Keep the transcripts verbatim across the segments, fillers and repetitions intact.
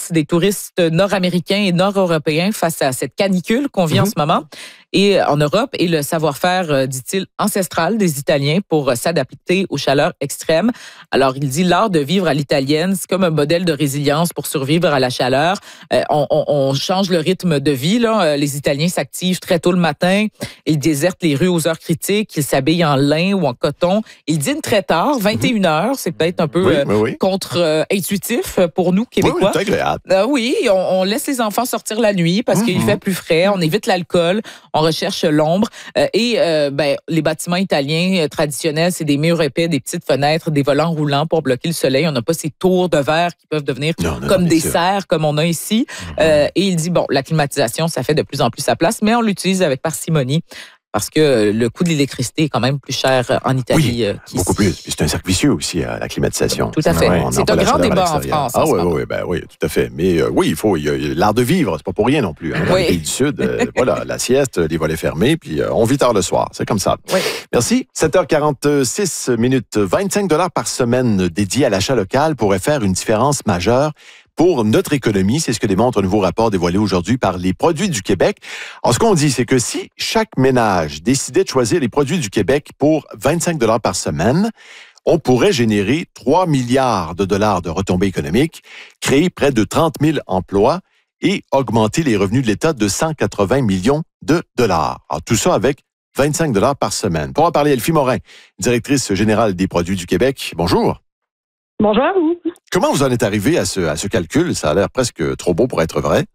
l'affluence des touristes nord-américains et nord-européens face à cette canicule qu'on vit mm-hmm. en ce moment et en Europe et le savoir-faire, dit-il, ancestral des Italiens pour s'adapter aux chaleurs extrêmes. Alors, il dit l'art de vivre à l'italienne, c'est comme un modèle de résilience pour survivre à la chaleur. Euh, on, on, on change le rythme de vie, là. Les Italiens s'activent très tôt le matin, ils désertent les rues aux heures critiques, ils s'habillent en lin ou en coton. Ils dînent très tard, vingt et une heures, c'est peut-être un peu oui, euh, oui, oui. contre-intuitif pour nous, Québécois. Oui, oui, c'est agréable. Euh, oui, on, on laisse les enfants sortir la nuit parce mm-hmm. qu'il fait plus frais, on évite l'alcool, on recherche l'ombre. Euh, et euh, ben, les bâtiments italiens euh, traditionnels, c'est des murs épais, des petites fenêtres, des volants roulants pour bloquer le soleil. On n'a pas ces tours de verre qui peuvent devenir non, non, comme non, des sûr. serres comme on a ici. Mm-hmm. Euh, et il dit, bon, la climatisation, ça fait de plus en plus sa place, mais on l'utilise avec parcimonie. Parce que le coût de l'électricité est quand même plus cher en Italie oui, qu'ici. Beaucoup plus. Puis c'est un cercle vicieux aussi, la climatisation. Tout à fait. Ouais, c'est un grand débat en France. Ah en oui, oui, ben oui, tout à fait. Mais euh, oui, il faut il y a, il y a l'art de vivre, c'est pas pour rien non plus. Hein. Dans oui. les pays du Sud, euh, voilà, la sieste, les volets fermés, puis euh, on vit tard le soir. C'est comme ça. Oui. Merci. sept heures quarante-six minutes. vingt-cinq dollars par semaine dédiés à l'achat local pourrait faire une différence majeure pour notre économie. C'est ce que démontre un nouveau rapport dévoilé aujourd'hui par les Produits du Québec. Alors, ce qu'on dit, c'est que si chaque ménage décidait de choisir les Produits du Québec pour vingt-cinq dollars par semaine, on pourrait générer trois milliards de dollars de retombées économiques, créer près de trente mille emplois et augmenter les revenus de l'État de cent quatre-vingts millions de dollars. Alors, tout ça avec vingt-cinq dollars par semaine. Pour en parler, Elfie Morin, directrice générale des Produits du Québec. Bonjour. Bonjour à vous. Comment vous en êtes arrivé à ce, à ce calcul? Ça a l'air presque trop beau pour être vrai.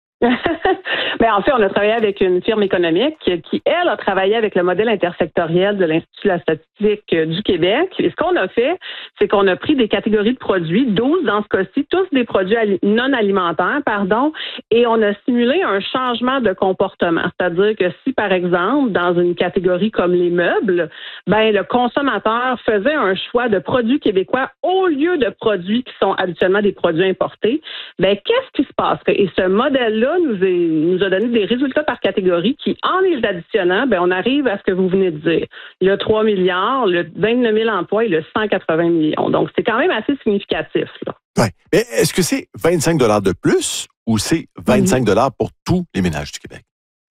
Bien, en fait, on a travaillé avec une firme économique qui, elle, a travaillé avec le modèle intersectoriel de l'Institut de la statistique du Québec. Et ce qu'on a fait, c'est qu'on a pris des catégories de produits, douze dans ce cas-ci, tous des produits non alimentaires, pardon, et on a simulé un changement de comportement. C'est-à-dire que si, par exemple, dans une catégorie comme les meubles, ben le consommateur faisait un choix de produits québécois au lieu de produits qui sont habituellement des produits importés, ben qu'est-ce qui se passerait? Et ce modèle-là nous, est, nous a donné des résultats par catégorie qui, en les additionnant, ben on arrive à ce que vous venez de dire. Le trois milliards, le vingt-neuf mille emplois et le cent quatre-vingts millions. Donc, c'est quand même assez significatif, là. Oui. Mais est-ce que c'est vingt-cinq dollars de plus ou c'est vingt-cinq dollars pour tous les ménages du Québec?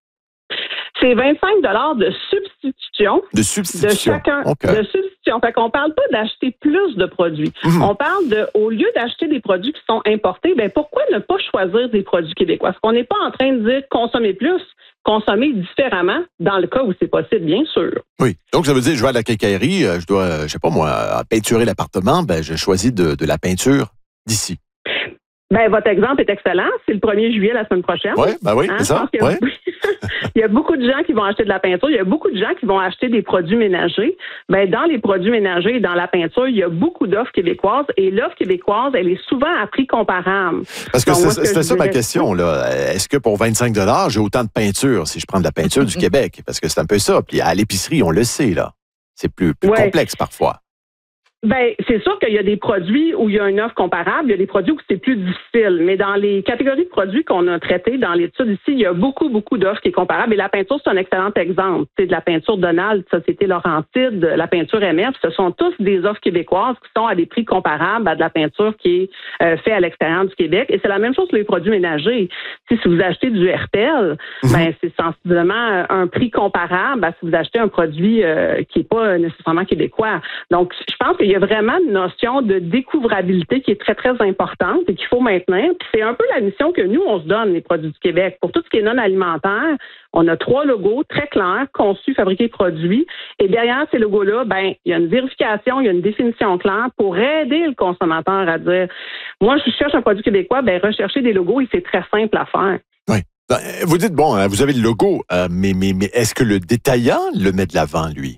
C'est vingt-cinq dollars de substitution. De substitution. De chacun. Okay. De substitution. Fait qu'on parle pas d'acheter plus de produits. Mmh. On parle de, au lieu d'acheter des produits qui sont importés, ben pourquoi ne pas choisir des produits québécois? Parce qu'on n'est pas en train de dire consommer plus, consommer différemment, dans le cas où c'est possible, bien sûr. Oui. Donc, ça veut dire, je vais à la quincaillerie, je dois, je sais pas moi, peinturer l'appartement, ben je choisis de, de la peinture d'ici. Ben, votre exemple est excellent. C'est le premier juillet la semaine prochaine. Oui, ben oui, hein? C'est ça. Ouais. Il y a beaucoup de gens qui vont acheter de la peinture. Il y a beaucoup de gens qui vont acheter des produits ménagers. Ben, dans les produits ménagers et dans la peinture, il y a beaucoup d'offres québécoises. Et l'offre québécoise, elle est souvent à prix comparable. Parce que Donc, c'est, c'était ça ma question, là. Est-ce que pour vingt-cinq dollars, j'ai autant de peinture si je prends de la peinture du Québec? Parce que c'est un peu ça. Puis à l'épicerie, on le sait, là. C'est plus, plus ouais. complexe parfois. Ben, c'est sûr qu'il y a des produits où il y a une offre comparable, il y a des produits où c'est plus difficile. Mais dans les catégories de produits qu'on a traitées dans l'étude ici, il y a beaucoup, beaucoup d'offres qui est comparable. Et la peinture, c'est un excellent exemple. C'est de la peinture Donald, Société Laurentide, la peinture M F. Ce sont tous des offres québécoises qui sont à des prix comparables à de la peinture qui est euh, faite à l'extérieur du Québec. Et c'est la même chose pour les produits ménagers. Si, si vous achetez du R P L, mmh. ben, c'est sensiblement un prix comparable à si vous achetez un produit euh, qui n'est pas nécessairement québécois. Donc, je pense qu'il y a Il y a vraiment une notion de découvrabilité qui est très, très importante et qu'il faut maintenir. Puis c'est un peu la mission que nous, on se donne, les Produits du Québec. Pour tout ce qui est non alimentaire, on a trois logos très clairs, conçus, fabriqués, produits. Et derrière ces logos-là, ben, il y a une vérification, il y a une définition claire pour aider le consommateur à dire, moi, je cherche un produit québécois, ben, rechercher des logos et c'est très simple à faire. Oui. Vous dites, bon, vous avez le logo, euh, mais, mais, mais est-ce que le détaillant le met de l'avant, lui?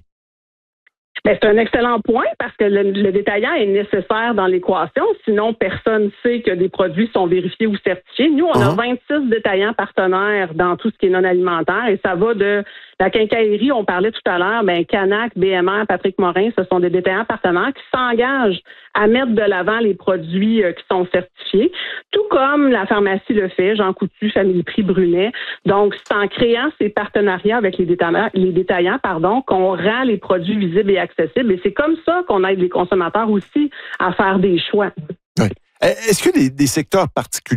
Bien, c'est un excellent point parce que le, le détaillant est nécessaire dans l'équation. Sinon, personne ne sait que des produits sont vérifiés ou certifiés. Nous, on uh-huh. a vingt-six détaillants partenaires dans tout ce qui est non alimentaire et ça va de la quincaillerie, on parlait tout à l'heure, ben Canac, B M R, Patrick Morin, ce sont des détaillants partenaires qui s'engagent à mettre de l'avant les produits euh, qui sont certifiés, tout comme la pharmacie le fait, Jean Coutu, Famille Prix, Brunet. Donc, c'est en créant ces partenariats avec les détaillants, les détaillants, pardon, qu'on rend les produits visibles et accessibles. Et c'est comme ça qu'on aide les consommateurs aussi à faire des choix. Oui. Est-ce que des, des secteurs particuliers